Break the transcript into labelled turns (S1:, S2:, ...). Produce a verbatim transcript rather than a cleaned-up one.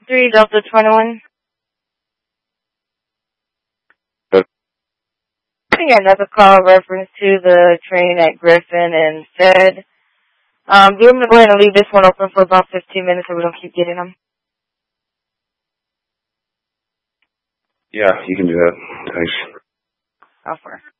S1: three Delta twenty-one.
S2: Good.
S1: I got another call reference to the train at Griffin and said, um, do you want me to go ahead and leave this one open for about fifteen minutes so we don't keep getting them?
S2: Yeah, you can do that. Thanks.
S1: Offer.